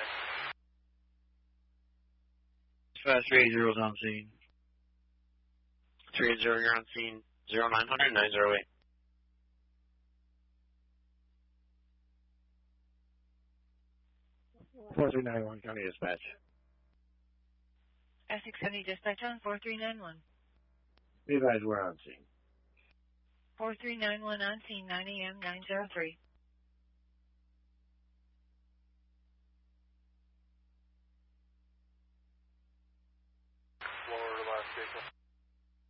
Dispatch 380's on scene. 380, you're on scene. 0900 908. County Dispatch. Essex County Dispatch on 4391. Be advised, we're on scene. 4391 on scene, 9 a.m., 903.